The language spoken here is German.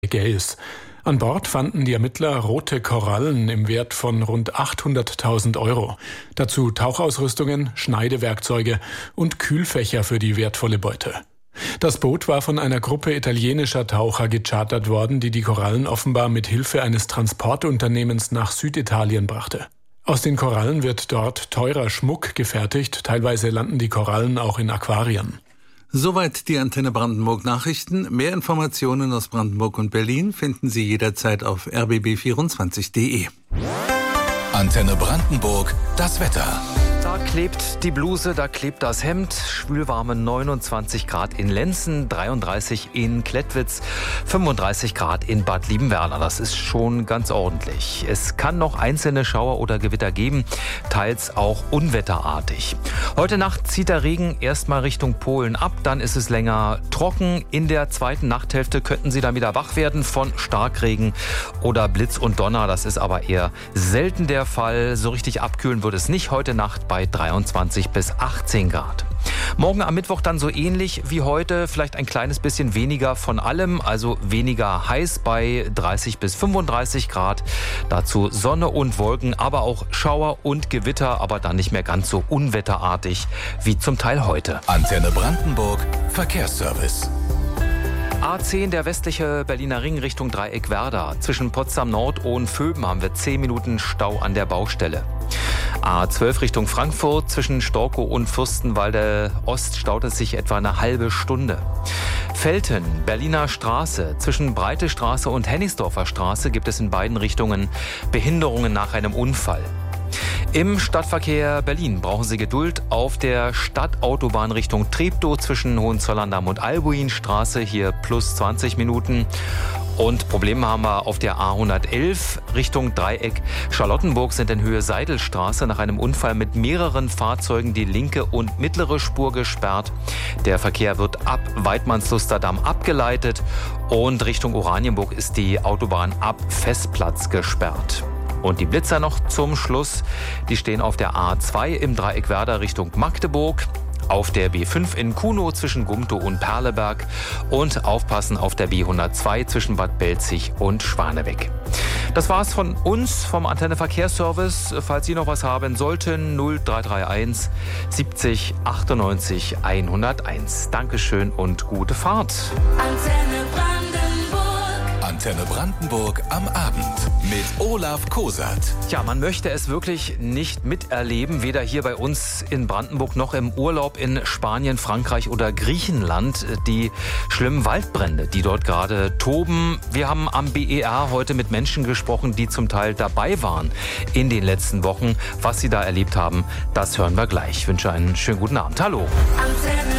Ägäis. An Bord fanden die Ermittler rote Korallen im Wert von rund 800.000 Euro. Dazu Tauchausrüstungen, Schneidewerkzeuge und Kühlfächer für die wertvolle Beute. Das Boot war von einer Gruppe italienischer Taucher gechartert worden, die die Korallen offenbar mit Hilfe eines Transportunternehmens nach Süditalien brachte. Aus den Korallen wird dort teurer Schmuck gefertigt, teilweise landen die Korallen auch in Aquarien. Soweit die Antenne Brandenburg Nachrichten. Mehr Informationen aus Brandenburg und Berlin finden Sie jederzeit auf rbb24.de. Antenne Brandenburg, das Wetter. Da klebt die Bluse, da klebt das Hemd. Schwülwarme 29 Grad in Lenzen, 33 in Klettwitz, 35 Grad in Bad Liebenwerda. Das ist schon ganz ordentlich. Es kann noch einzelne Schauer oder Gewitter geben, teils auch unwetterartig. Heute Nacht zieht der Regen erstmal Richtung Polen ab, dann ist es länger trocken. In der zweiten Nachthälfte könnten Sie dann wieder wach werden von Starkregen oder Blitz und Donner. Das ist aber eher selten der Fall. So richtig abkühlen wird es nicht heute Nacht bei 23 bis 18 Grad. Morgen am Mittwoch dann so ähnlich wie heute, vielleicht ein kleines bisschen weniger von allem, also weniger heiß bei 30 bis 35 Grad. Dazu Sonne und Wolken, aber auch Schauer und Gewitter, aber dann nicht mehr ganz so unwetterartig wie zum Teil heute. Antenne Brandenburg, Verkehrsservice. A10, der westliche Berliner Ring Richtung Dreieckwerda. Zwischen Potsdam Nord und Vöben haben wir 10 Minuten Stau an der Baustelle. A12 Richtung Frankfurt, zwischen Storkow und Fürstenwalde Ost staut es sich etwa eine halbe Stunde. Velten, Berliner Straße, zwischen Breite Straße und Hennigsdorfer Straße gibt es in beiden Richtungen Behinderungen nach einem Unfall. Im Stadtverkehr Berlin brauchen Sie Geduld auf der Stadtautobahn Richtung Treptow zwischen Hohenzollern-Damm und Albuinstraße, hier plus 20 Minuten. Und Probleme haben wir auf der A111 Richtung Dreieck Charlottenburg, sind in Höhe Seidelstraße nach einem Unfall mit mehreren Fahrzeugen die linke und mittlere Spur gesperrt. Der Verkehr wird ab Weidmannslusterdamm abgeleitet und Richtung Oranienburg ist die Autobahn ab Festplatz gesperrt. Und die Blitzer noch zum Schluss, die stehen auf der A2 im Dreieckwerda Richtung Magdeburg, auf der B5 in Kunow zwischen Gumtow und Perleberg und aufpassen auf der B102 zwischen Bad Belzig und Schwanebeck. Das war's von uns, vom Antenne Verkehrsservice. Falls Sie noch was haben sollten, 0331 70 98 101. Dankeschön und gute Fahrt. Antenne Brandenburg am Abend mit Olaf Kosat. Ja, man möchte es wirklich nicht miterleben, weder hier bei uns in Brandenburg noch im Urlaub in Spanien, Frankreich oder Griechenland. Die schlimmen Waldbrände, die dort gerade toben. Wir haben am BER heute mit Menschen gesprochen, die zum Teil dabei waren in den letzten Wochen. Was sie da erlebt haben, das hören wir gleich. Ich wünsche einen schönen guten Abend. Hallo.